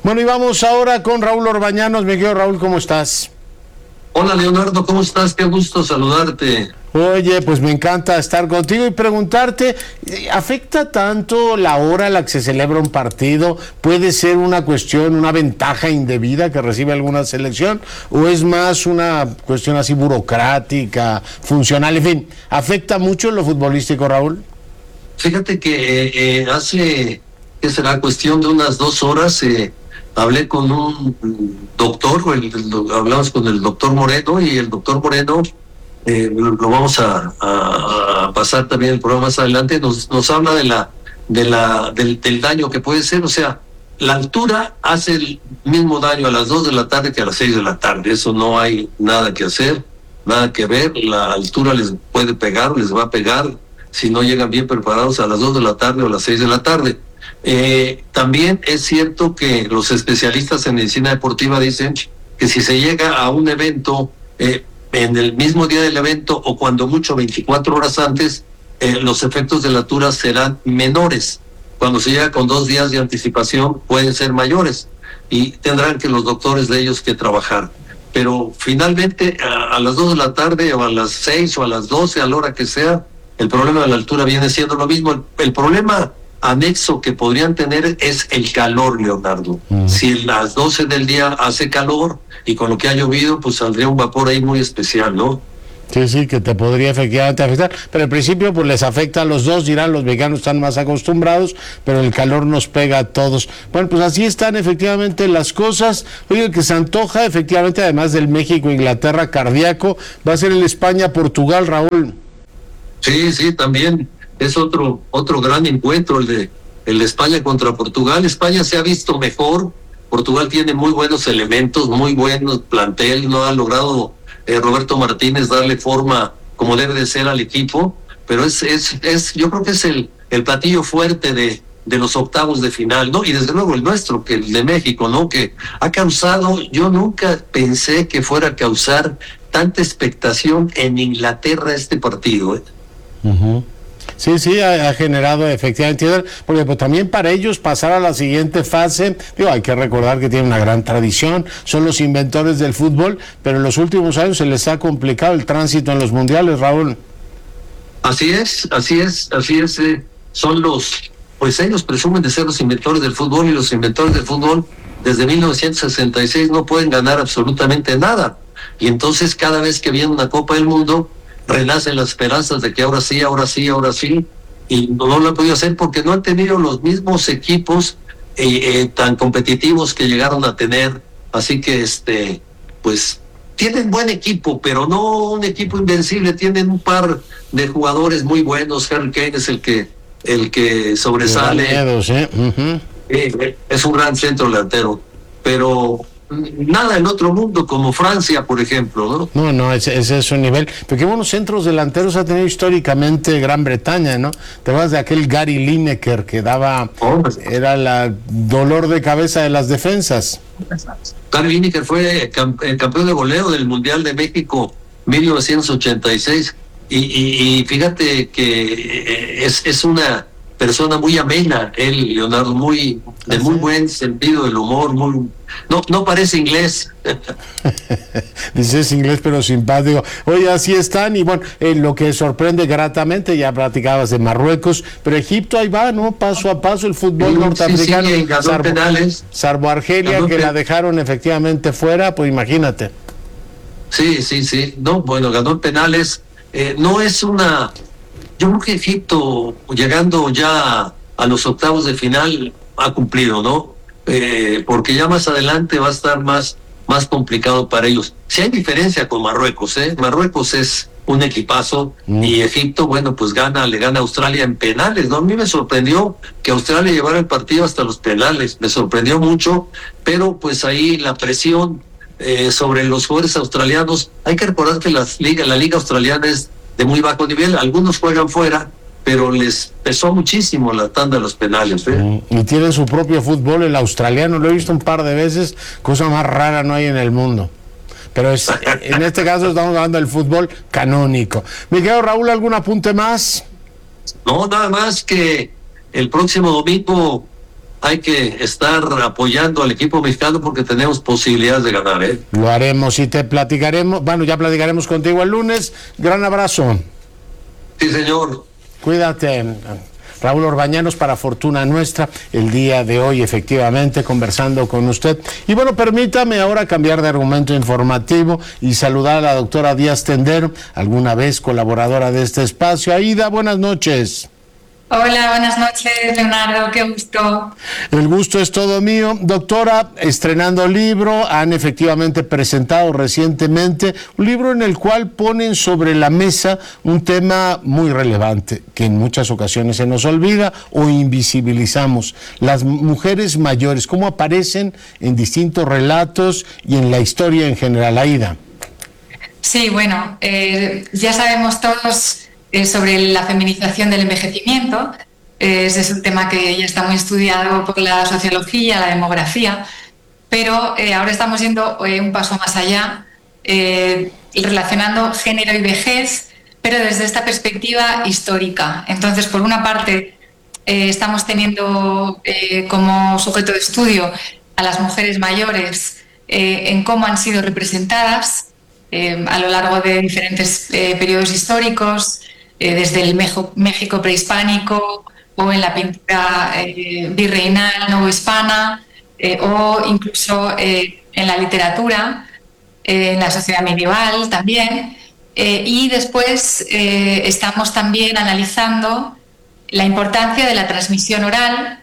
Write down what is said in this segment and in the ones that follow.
Bueno, y vamos ahora con Raúl Orbañanos. Mi querido Raúl, ¿cómo estás? Hola Leonardo, ¿cómo estás? Qué gusto saludarte. Oye, pues me encanta estar contigo y preguntarte, ¿afecta tanto la hora a la que se celebra un partido? ¿Puede ser una cuestión, una ventaja indebida que recibe alguna selección? ¿O es más una cuestión así burocrática, funcional? En fin, ¿afecta mucho en lo futbolístico, Raúl? Fíjate que hace, ¿qué será? Cuestión de unas 2 horas, hablé con un doctor, hablamos con el doctor Moreno, y el doctor Moreno, lo vamos a pasar también el programa más adelante, nos habla del daño que puede ser. O sea, la altura hace el mismo daño a las 2 de la tarde que a las 6 de la tarde. Eso no hay nada que hacer, nada que ver. La altura les puede pegar, les va a pegar si no llegan bien preparados a las 2 de la tarde o a las 6 de la tarde. También es cierto que los especialistas en medicina deportiva dicen que si se llega a un evento en el mismo día del evento o cuando mucho 24 horas antes, los efectos de la altura serán menores. Cuando se llega con 2 días de anticipación pueden ser mayores y tendrán que los doctores de ellos que trabajar. Pero finalmente a las 2 de la tarde o a las 6 o a las 12, a la hora que sea, el problema de la altura viene siendo lo mismo. El problema anexo que podrían tener es el calor, Leonardo. Si a las 12 del día hace calor y con lo que ha llovido, pues saldría un vapor ahí muy especial, ¿no? Sí, que te podría efectivamente afectar, pero al principio pues les afecta a los dos, dirán, los mexicanos están más acostumbrados, pero el calor nos pega a todos. Bueno, pues así están efectivamente las cosas. Oye, el que se antoja efectivamente, además del México-Inglaterra cardíaco, va a ser el España-Portugal, Raúl. Sí, también es otro gran encuentro el de España contra Portugal. España se ha visto mejor, Portugal tiene muy buenos elementos, muy buenos plantel, no ha logrado Roberto Martínez darle forma como debe de ser al equipo, pero yo creo que es el platillo fuerte de los octavos de final, ¿no? Y desde luego el nuestro, que el de México, ¿no? Que ha causado, yo nunca pensé que fuera a causar tanta expectación en Inglaterra este partido, ¿eh? Uh-huh. Sí, ha generado efectivamente, porque pues, también para ellos pasar a la siguiente fase, hay que recordar que tienen una gran tradición, son los inventores del fútbol, pero en los últimos años se les ha complicado el tránsito en los mundiales, Raúl. Así es, son pues ellos presumen de ser los inventores del fútbol, y los inventores del fútbol desde 1966 no pueden ganar absolutamente nada, y entonces cada vez que viene una Copa del Mundo renacen las esperanzas de que ahora sí, y no lo han podido hacer porque no han tenido los mismos equipos tan competitivos que llegaron a tener. Así que pues tienen buen equipo, pero no un equipo invencible. Tienen un par de jugadores muy buenos. Harry Kane es el que sobresale. Es un gran centro delantero, pero nada en otro mundo como Francia, por ejemplo, ¿no? No, ese es su nivel. Pero qué buenos centros delanteros ha tenido históricamente Gran Bretaña, ¿no? Te vas de aquel Gary Lineker que era la dolor de cabeza de las defensas. Gary Lineker fue campeón de goleo del Mundial de México 1986 y fíjate que es una persona muy amena, él, Leonardo, muy buen sentido del humor, no parece inglés. Dices inglés pero simpático. Oye, así están, y bueno, lo que sorprende gratamente, ya platicabas de Marruecos, pero Egipto ahí va, ¿no? Paso a paso el fútbol norteamericano, salvo Argelia, que la dejaron efectivamente fuera, pues imagínate. Sí, no, bueno, ganó en penales, no es una... Yo creo que Egipto, llegando ya a los octavos de final, ha cumplido, ¿no? Porque ya más adelante va a estar más complicado para ellos. Sí hay diferencia con Marruecos, ¿eh? Marruecos es un equipazo y Egipto, bueno, pues le gana a Australia en penales, ¿no? A mí me sorprendió que Australia llevara el partido hasta los penales, me sorprendió mucho, pero pues ahí la presión sobre los jugadores australianos. Hay que recordar que la liga australiana es de muy bajo nivel, algunos juegan fuera, pero les pesó muchísimo la tanda de los penales, ¿eh? Y tienen su propio fútbol, el australiano, lo he visto un par de veces, cosa más rara no hay en el mundo. Pero en este caso estamos hablando del fútbol canónico. Mi querido Raúl, ¿algún apunte más? No, nada más que el próximo domingo hay que estar apoyando al equipo mexicano porque tenemos posibilidades de ganar, ¿eh? Lo haremos y te platicaremos, bueno, ya platicaremos contigo el lunes. Gran abrazo. Sí, señor. Cuídate. Raúl Orbañanos, para fortuna nuestra, el día de hoy, efectivamente, conversando con usted. Y bueno, permítame ahora cambiar de argumento informativo y saludar a la doctora Díaz Tendero, alguna vez colaboradora de este espacio. Aida, buenas noches. Hola, buenas noches, Leonardo, qué gusto. El gusto es todo mío. Doctora, estrenando libro, han efectivamente presentado recientemente un libro en el cual ponen sobre la mesa un tema muy relevante, que en muchas ocasiones se nos olvida o invisibilizamos. Las mujeres mayores, cómo aparecen en distintos relatos y en la historia en general. Aida. Sí, bueno, ya sabemos todos sobre la feminización del envejecimiento. Ese es un tema que ya está muy estudiado por la sociología, la demografía, pero ahora estamos yendo un paso más allá, relacionando género y vejez, pero desde esta perspectiva histórica. Entonces, por una parte, estamos teniendo como sujeto de estudio a las mujeres mayores en cómo han sido representadas a lo largo de diferentes periodos históricos, desde el México prehispánico o en la pintura virreinal novohispana o incluso en la literatura, en la sociedad medieval también. Y después estamos también analizando la importancia de la transmisión oral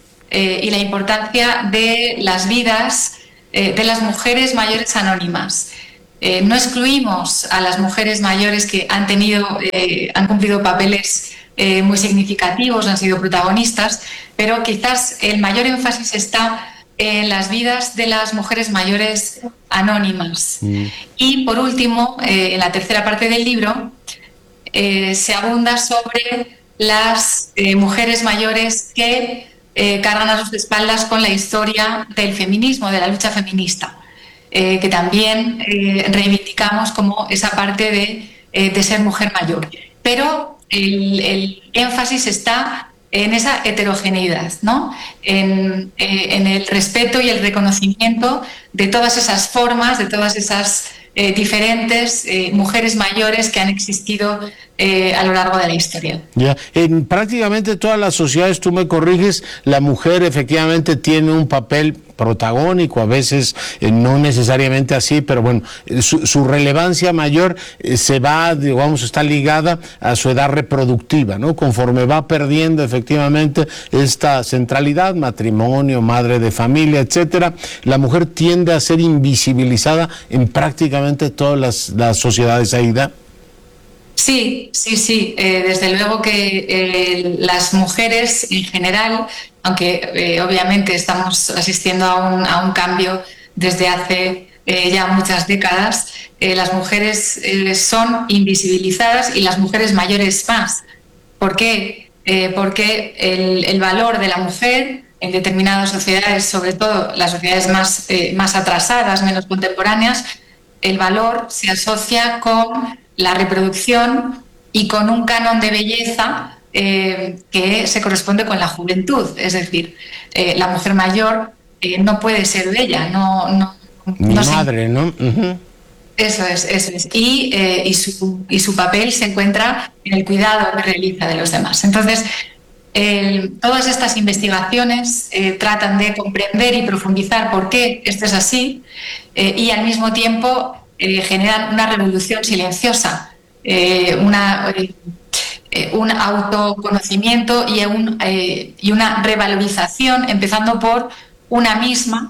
y la importancia de las vidas de las mujeres mayores anónimas. No excluimos a las mujeres mayores que han cumplido papeles muy significativos, han sido protagonistas, pero quizás el mayor énfasis está en las vidas de las mujeres mayores anónimas. Y por último, en la tercera parte del libro, se abunda sobre las mujeres mayores que cargan a sus espaldas con la historia del feminismo, de la lucha feminista. Que también reivindicamos como esa parte de ser mujer mayor. Pero el énfasis está en esa heterogeneidad, ¿no? En el respeto y el reconocimiento de todas esas formas, de todas esas diferentes mujeres mayores que han existido a lo largo de la historia. Ya, en prácticamente todas las sociedades, tú me corriges, la mujer efectivamente tiene un papel protagónico, a veces no necesariamente así, pero bueno, su relevancia mayor se va, digamos, está ligada a su edad reproductiva, ¿no? Conforme va perdiendo efectivamente esta centralidad, matrimonio, madre de familia, etcétera, la mujer tiende a ser invisibilizada en prácticamente todas las sociedades. Aida. Sí. Desde luego que las mujeres en general, aunque obviamente estamos asistiendo a un cambio desde hace ya muchas décadas, las mujeres son invisibilizadas y las mujeres mayores más. ¿Por qué? Porque el valor de la mujer en determinadas sociedades, sobre todo las sociedades más atrasadas, menos contemporáneas, el valor se asocia con la reproducción y con un canon de belleza que se corresponde con la juventud. Es decir, la mujer mayor no puede ser bella, no madre, ¿no? Uh-huh. Eso es. Y su papel se encuentra en el cuidado que realiza de los demás. Entonces, todas estas investigaciones tratan de comprender y profundizar por qué esto es así y al mismo tiempo generan una revolución silenciosa, un autoconocimiento y una revalorización, empezando por una misma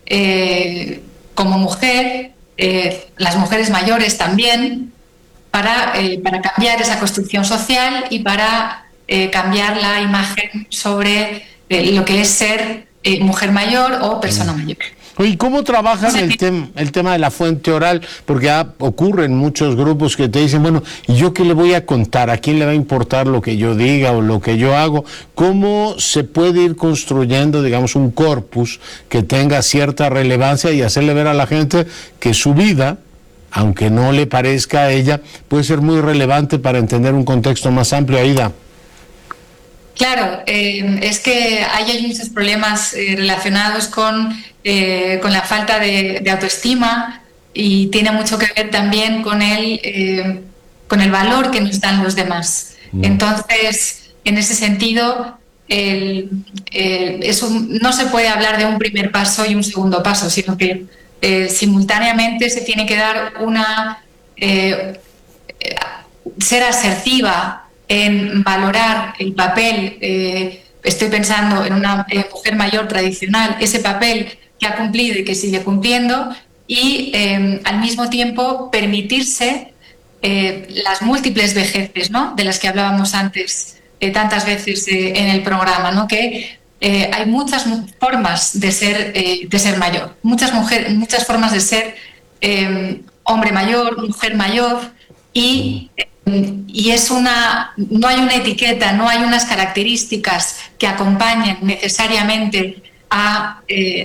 como mujer, las mujeres mayores también, para cambiar esa construcción social y para cambiar la imagen sobre lo que es ser mujer mayor o persona mayor. ¿Y cómo trabajan el tema de la fuente oral? Porque ocurre en muchos grupos que te dicen, bueno, ¿y yo qué le voy a contar? ¿A quién le va a importar lo que yo diga o lo que yo hago? ¿Cómo se puede ir construyendo, digamos, un corpus que tenga cierta relevancia y hacerle ver a la gente que su vida, aunque no le parezca a ella, puede ser muy relevante para entender un contexto más amplio? Aida. Claro, es que hay muchos problemas relacionados con la falta de autoestima, y tiene mucho que ver también con el valor que nos dan los demás. Entonces, en ese sentido, no se puede hablar de un primer paso y un segundo paso, sino que simultáneamente se tiene que dar ser asertiva en valorar el papel. Estoy pensando en una mujer mayor tradicional, ese papel que ha cumplido y que sigue cumpliendo, y al mismo tiempo permitirse las múltiples vejeces, ¿no?, de las que hablábamos antes tantas veces en el programa, ¿no?, que hay muchas formas de ser mayor, muchas formas de ser hombre mayor, mujer mayor, y no hay una etiqueta, no hay unas características que acompañen necesariamente a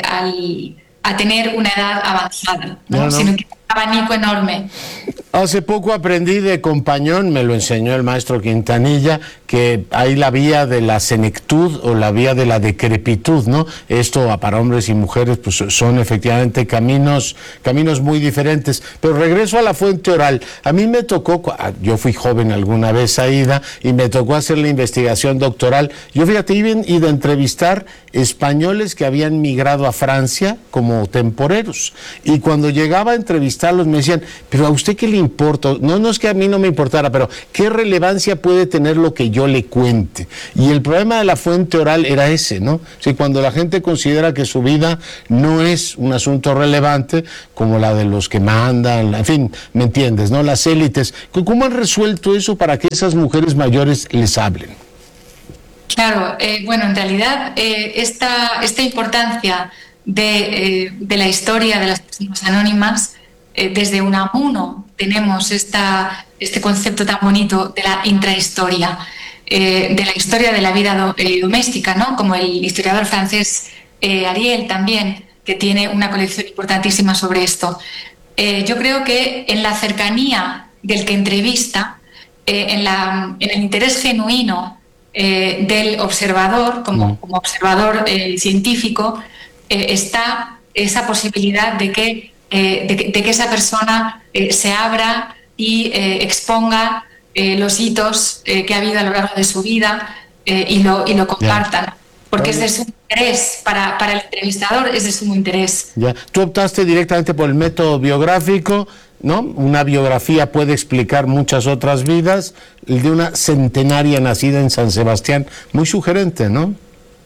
tener una edad avanzada, ¿no? Sino que es un abanico enorme. Hace poco aprendí de Compañón, me lo enseñó el maestro Quintanilla, que hay la vía de la senectud o la vía de la decrepitud, ¿no? Esto para hombres y mujeres pues son efectivamente caminos muy diferentes. Pero regreso a la fuente oral. A mí me tocó, yo fui joven alguna vez, Aida, y me tocó hacer la investigación doctoral. Yo, fíjate, iba a entrevistar españoles que habían migrado a Francia como temporeros. Y cuando llegaba a entrevistarlos me decían, pero ¿a usted qué le importa? No es que a mí no me importara, pero ¿qué relevancia puede tener lo que yo le cuente? Y el problema de la fuente oral era ese, ¿no? Si cuando la gente considera que su vida no es un asunto relevante, como la de los que mandan, en fin, ¿me entiendes, no? Las élites. ¿Cómo han resuelto eso para que esas mujeres mayores les hablen? Claro, bueno, en realidad esta importancia de la historia de las personas anónimas, desde Unamuno tenemos este concepto tan bonito de la intrahistoria, de la historia de la vida doméstica, ¿no? Como el historiador francés Ariel también, que tiene una colección importantísima sobre esto. Yo creo que en la cercanía del que entrevista, en el interés genuino del observador, como observador científico, está esa posibilidad de que esa persona se abra y exponga los hitos que ha habido a lo largo de su vida y lo compartan. Porque es de sumo interés, para el entrevistador es de sumo interés. Ya. Tú optaste directamente por el método biográfico, ¿no? Una biografía puede explicar muchas otras vidas. El de una centenaria nacida en San Sebastián, muy sugerente, ¿no?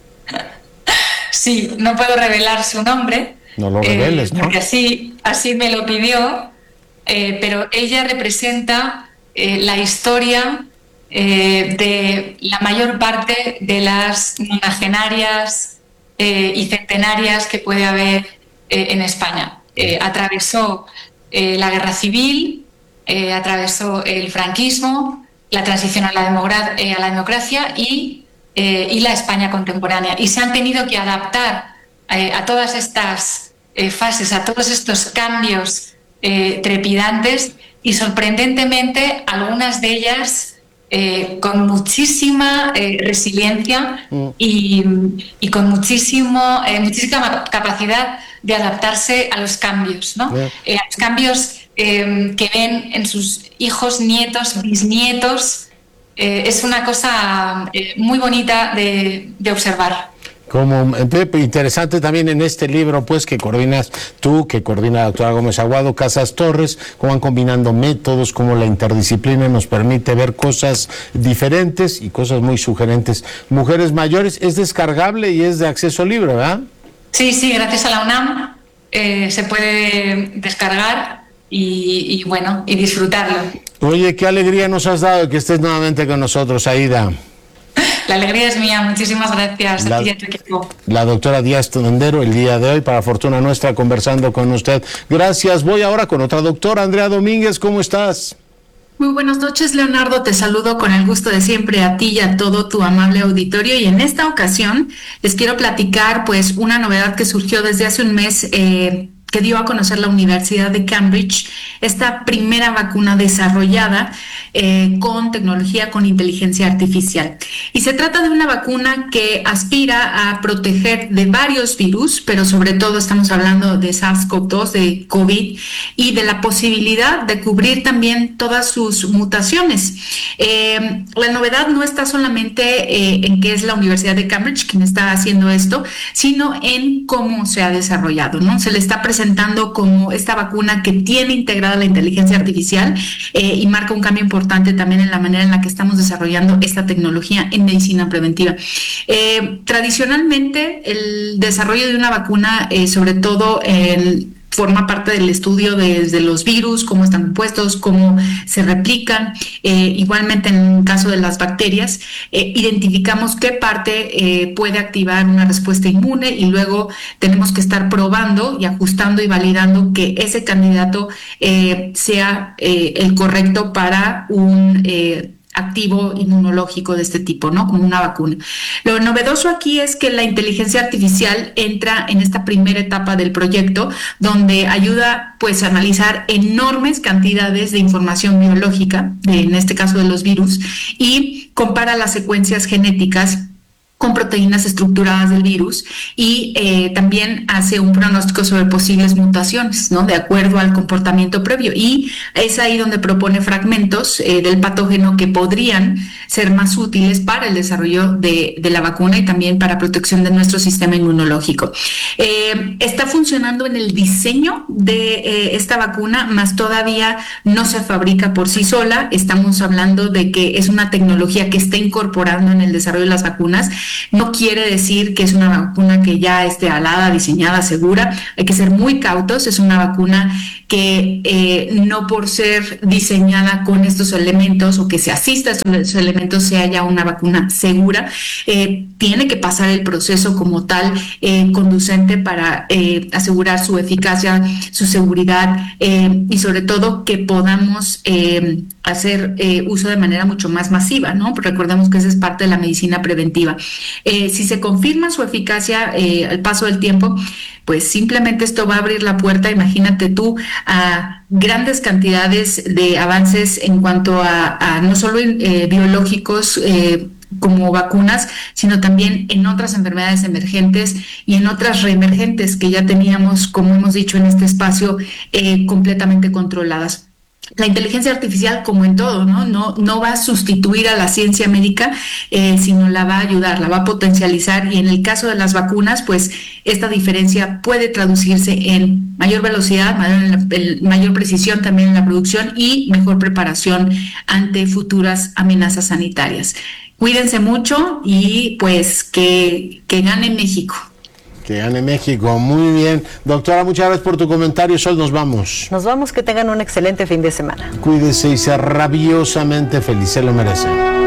Sí, no puedo revelar su nombre. No lo reveles, ¿no? Porque así me lo pidió, pero ella representa la historia de la mayor parte de las nonagenarias y centenarias que puede haber en España. Atravesó la guerra civil, atravesó el franquismo, la transición a la democracia y la España contemporánea. Y se han tenido que adaptar a todas estas fases, a todos estos cambios trepidantes, y sorprendentemente algunas de ellas con muchísima resiliencia y con muchísima capacidad de adaptarse a los cambios, ¿no? A los cambios que ven en sus hijos, nietos, bisnietos. Es una cosa muy bonita de observar. Como interesante también en este libro, pues, que coordinas tú, que coordina la doctora Gómez Aguado, Casas Torres, cómo van combinando métodos, cómo la interdisciplina nos permite ver cosas diferentes y cosas muy sugerentes. Mujeres mayores, es descargable y es de acceso libre, ¿verdad? Sí, gracias a la UNAM se puede descargar y disfrutarlo. Oye, qué alegría nos has dado que estés nuevamente con nosotros, Aida. La alegría es mía, muchísimas gracias a ti y a tu equipo. La doctora Díaz Tondero, el día de hoy, para fortuna nuestra, conversando con usted. Gracias. Voy ahora con otra doctora, Andrea Domínguez, ¿cómo estás? Muy buenas noches, Leonardo. Te saludo con el gusto de siempre a ti y a todo tu amable auditorio. Y en esta ocasión les quiero platicar, pues, una novedad que surgió desde hace un mes que dio a conocer la Universidad de Cambridge esta primera vacuna desarrollada con tecnología con inteligencia artificial. Y se trata de una vacuna que aspira a proteger de varios virus, pero sobre todo estamos hablando de SARS-CoV-2, de COVID, y de la posibilidad de cubrir también todas sus mutaciones. La novedad no está solamente en que es la Universidad de Cambridge quien está haciendo esto, sino en cómo se ha desarrollado, ¿no? Se le está presentando como esta vacuna que tiene integrada la inteligencia artificial y marca un cambio importante también en la manera en la que estamos desarrollando esta tecnología en medicina preventiva. Tradicionalmente, el desarrollo de una vacuna, sobre todo forma parte del estudio desde los virus, cómo están compuestos, cómo se replican. Igualmente, en el caso de las bacterias, identificamos qué parte puede activar una respuesta inmune y luego tenemos que estar probando y ajustando y validando que ese candidato sea el correcto para un activo inmunológico de este tipo, ¿no? Como una vacuna. Lo novedoso aquí es que la inteligencia artificial entra en esta primera etapa del proyecto, donde ayuda pues a analizar enormes cantidades de información biológica, en este caso de los virus, y compara las secuencias genéticas con proteínas estructuradas del virus y también hace un pronóstico sobre posibles mutaciones, ¿no? De acuerdo al comportamiento previo. Y es ahí donde propone fragmentos del patógeno que podrían ser más útiles para el desarrollo de la vacuna y también para protección de nuestro sistema inmunológico. Está funcionando en el diseño de esta vacuna, más todavía no se fabrica por sí sola. Estamos hablando de que es una tecnología que está incorporando en el desarrollo de las vacunas. No quiere decir que es una vacuna que ya esté alada, diseñada, segura. Hay que ser muy cautos. Es una vacuna que no por ser diseñada con estos elementos o que se asista a estos elementos sea ya una vacuna segura. Tiene que pasar el proceso como tal conducente para asegurar su eficacia, su seguridad y sobre todo que podamos hacer uso de manera mucho más masiva, ¿no? Recordemos que esa es parte de la medicina preventiva. Si se confirma su eficacia al paso del tiempo, pues simplemente esto va a abrir la puerta, imagínate tú, a grandes cantidades de avances en cuanto a no solo biológicos como vacunas, sino también en otras enfermedades emergentes y en otras reemergentes que ya teníamos, como hemos dicho en este espacio, completamente controladas. La inteligencia artificial, como en todo, no va a sustituir a la ciencia médica, sino la va a ayudar, la va a potencializar, y en el caso de las vacunas, pues esta diferencia puede traducirse en mayor velocidad, mayor precisión también en la producción y mejor preparación ante futuras amenazas sanitarias. Cuídense mucho y pues que gane México. Que gane México, muy bien. Doctora, muchas gracias por tu comentario. Sol, nos vamos. Nos vamos, que tengan un excelente fin de semana. Cuídese y sea rabiosamente feliz, se lo merece.